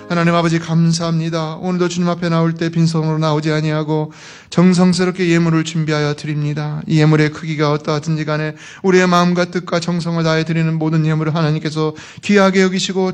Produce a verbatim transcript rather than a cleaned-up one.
하나님 아버지 감사합니다. 오늘도 주님 앞에 나올 때 빈손으로 나오지 아니하고 정성스럽게 예물을 준비하여 드립니다. 이 예물의 크기가 어떠하든지 간에 우리의 마음과 뜻과 정성을 다해 드리는 모든 예물을 하나님께서 귀하게 여기시고